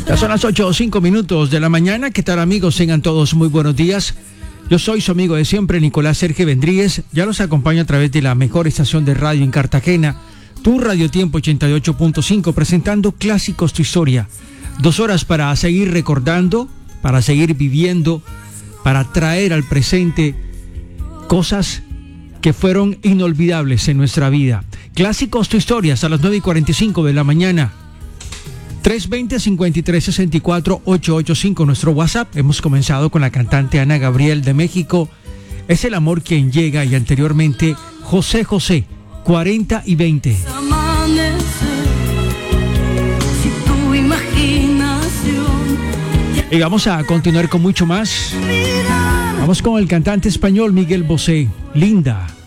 Ya son las 8:05 de la mañana. ¿Qué tal, amigos? Tengan todos muy buenos días. Yo soy su amigo de siempre, Nicolás Sergio Vendríguez. Ya los acompaño a través de la mejor estación de radio en Cartagena, Tu Radio Tiempo 88.5, presentando Clásicos Tu Historia. 2 horas para seguir recordando, para seguir viviendo, para traer al presente cosas que fueron inolvidables en nuestra vida. Clásicos Tu Historia, a las 9:45 de la mañana. 320-5364-885, nuestro WhatsApp. Hemos comenzado con la cantante Ana Gabriel de México. Es el amor quien llega, y anteriormente José José, 40 y 20. Y vamos a continuar con mucho más. Vamos con el cantante español Miguel Bosé, Linda.